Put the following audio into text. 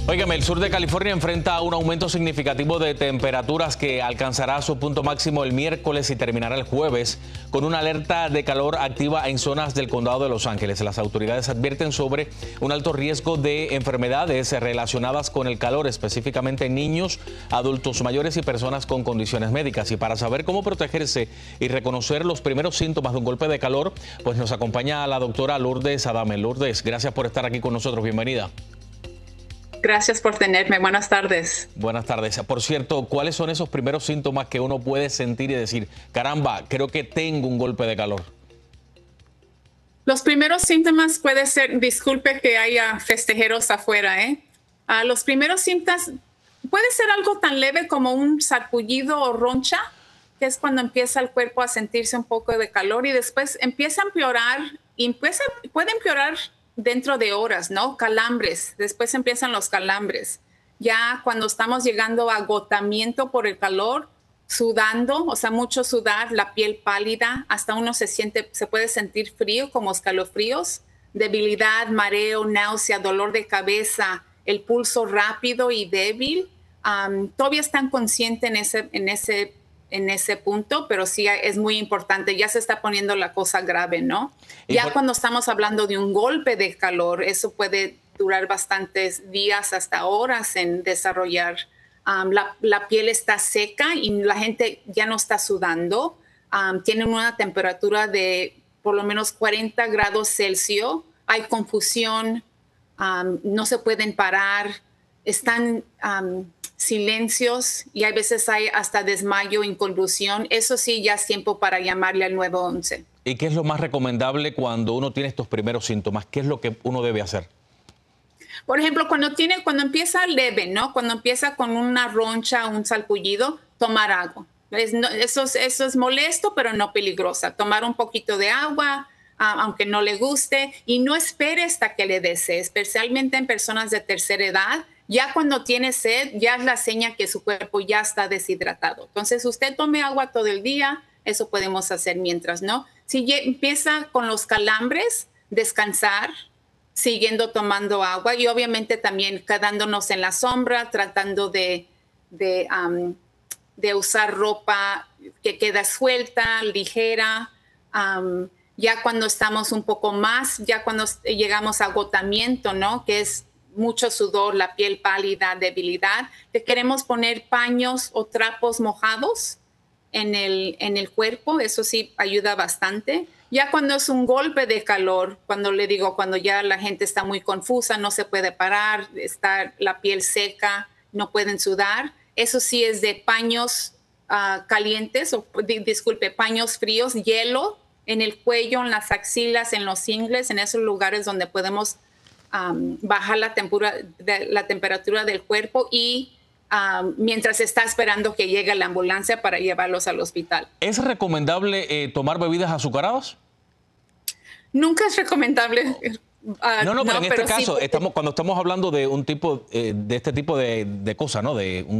Óigame, el sur de California enfrenta un aumento significativo de temperaturas que alcanzará su punto máximo el miércoles y terminará el jueves con una alerta de calor activa en zonas del condado de Los Ángeles. Las autoridades advierten sobre un alto riesgo de enfermedades relacionadas con el calor, específicamente en niños, adultos mayores y personas con condiciones médicas. Y para saber cómo protegerse y reconocer los primeros síntomas de un golpe de calor, pues nos acompaña la doctora Lourdes Adame. Lourdes, gracias por estar aquí con nosotros. Bienvenida. Gracias por tenerme. Buenas tardes. Buenas tardes. Por cierto, ¿cuáles son esos primeros síntomas que uno puede sentir y decir, caramba, creo que tengo un golpe de calor? Los primeros síntomas puede ser, disculpe que haya festejeros afuera, los primeros síntomas puede ser algo tan leve como un sarpullido o roncha, que es cuando empieza el cuerpo a sentirse un poco de calor y después empieza a empeorar y puede empeorar dentro de horas, ¿no? Calambres, después empiezan los calambres. Ya cuando estamos llegando a agotamiento por el calor, sudando, o sea, mucho sudar, la piel pálida, hasta uno se puede sentir frío, como escalofríos, debilidad, mareo, náusea, dolor de cabeza, el pulso rápido y débil. Todavía están conscientes en ese punto, pero sí es muy importante, ya se está poniendo la cosa grave, ¿no? Ya cuando estamos hablando de un golpe de calor, eso puede durar bastantes días hasta horas en desarrollar. La piel está seca y la gente ya no está sudando. Tienen una temperatura de por lo menos 40 grados Celsius. Hay confusión, no se pueden parar, están silencios y a veces hay hasta desmayo, inconvulsión. Eso sí, ya es tiempo para llamarle al 911. ¿Y qué es lo más recomendable cuando uno tiene estos primeros síntomas? ¿Qué es lo que uno debe hacer? Por ejemplo, cuando empieza leve, ¿no? Cuando empieza con una roncha, un salpullido, tomar agua. Eso es molesto, pero no peligrosa. Tomar un poquito de agua, aunque no le guste, y no espere hasta que le dé sed, especialmente en personas de tercera edad. Ya cuando tiene sed, ya es la seña que su cuerpo ya está deshidratado. Entonces, usted tome agua todo el día, eso podemos hacer mientras, ¿no? Si empieza con los calambres, descansar, siguiendo tomando agua y obviamente también quedándonos en la sombra, tratando de usar ropa que queda suelta, ligera. Ya cuando estamos un poco más, ya cuando llegamos a agotamiento, ¿no? Que es mucho sudor, la piel pálida, debilidad, te queremos poner paños o trapos mojados en el cuerpo, eso sí ayuda bastante. Ya cuando es un golpe de calor, cuando ya la gente está muy confusa, no se puede parar, está la piel seca, no pueden sudar, eso sí es de paños calientes, paños fríos, hielo en el cuello, en las axilas, en los ingles, en esos lugares donde podemos bajar la temperatura del cuerpo y mientras está esperando que llegue la ambulancia para llevarlos al hospital. ¿Es recomendable tomar bebidas azucaradas? Nunca es recomendable. No, pero en este caso, cuando estamos hablando de un tipo, de este tipo de cosas, ¿no? De un